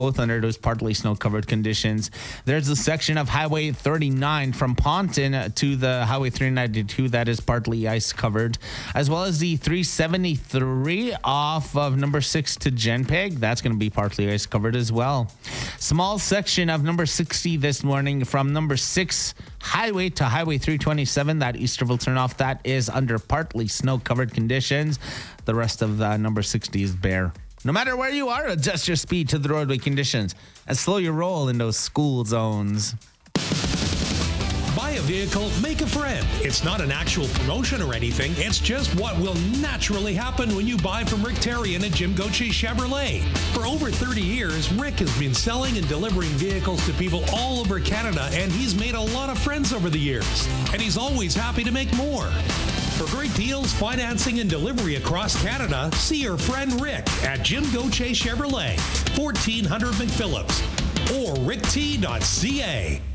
both under those partly snow-covered conditions. There's a section of Highway 39 from Ponton to the Highway 392 that is partly ice-covered, as well as the 373 off of number 6 to Genpeg. That's going to be partly ice-covered as well. Small section of number 60 this morning from number 6 Highway to Highway 327, that Easterville turnoff, that is under partly snow-covered conditions. The rest of number 60 is bare. No matter where you are, adjust your speed to the roadway conditions and slow your roll in those school zones. Buy a vehicle, make a friend. It's not an actual promotion or anything. It's just what will naturally happen when you buy from Rick Terrian at Jim Gauthier Chevrolet. For over 30 years, Rick has been selling and delivering vehicles to people all over Canada, and he's made a lot of friends over the years. And he's always happy to make more. For great deals, financing, and delivery across Canada, see your friend Rick at Jim Gauthier Chevrolet, 1400 McPhillips, or rickt.ca.